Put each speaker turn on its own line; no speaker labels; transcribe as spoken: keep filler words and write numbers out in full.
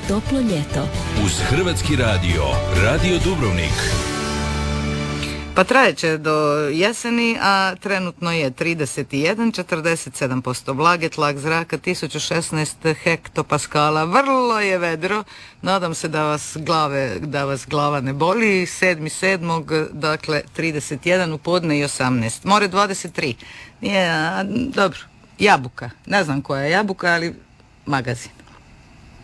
toplo ljeto.
Uz Hrvatski radio, Radio Dubrovnik.
Pa trajeće do jeseni, a trenutno je trideset jedan, četrdeset sedam posto vlage, tlak zraka tisuću šesnaest hektopaskala, vrlo je vedro, nadam se da vas glave, da vas glava ne boli, sedmi sedmog, dakle trideset jedan u podne i osamnaest, more dvadeset tri, nije, a, dobro, jabuka, ne znam koja je jabuka, ali magazin.